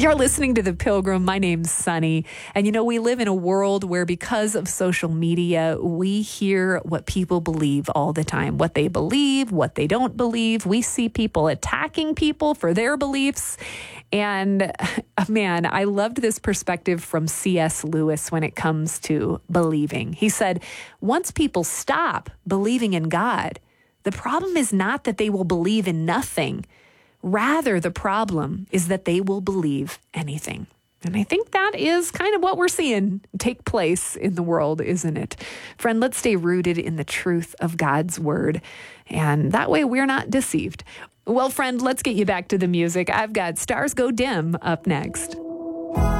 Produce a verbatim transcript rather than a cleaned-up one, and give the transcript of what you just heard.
You're listening to The Pilgrim. My name's Sunny. And you know, we live in a world where because of social media, we hear what people believe all the time. What they believe, what they don't believe. We see people attacking people for their beliefs. And man, I loved this perspective from C S Lewis when it comes to believing. He said, once people stop believing in God, the problem is not that they will believe in nothing. Rather, the problem is that they will believe anything. And I think that is kind of what we're seeing take place in the world, isn't it? Friend, let's stay rooted in the truth of God's word. And that way we're not deceived. Well, friend, let's get you back to the music. I've got Stars Go Dim up next.